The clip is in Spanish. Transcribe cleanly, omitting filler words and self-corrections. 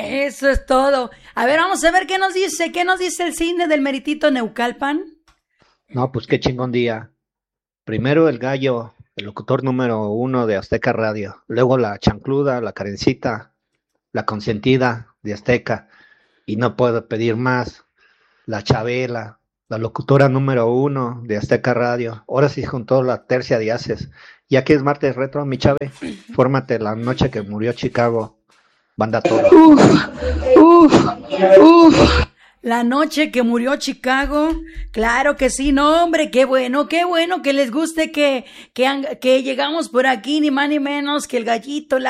Eso es todo. A ver, vamos a ver qué nos dice el cine del meritito Neucalpan. No, pues qué chingón día. Primero el gallo, el locutor número 1 de Azteca Radio. Luego la chancluda, la Karencita, la consentida de Azteca. Y no puedo pedir más. La Chabela, la locutora número 1 de Azteca Radio. Ahora sí juntó la tercia de haces. Ya que es martes retro, mi Chave, fórmate la noche que murió Chicago. Banda todo. La noche que murió Chicago, claro que sí, no hombre, qué bueno que les guste que llegamos por aquí, ni más ni menos que el gallito, la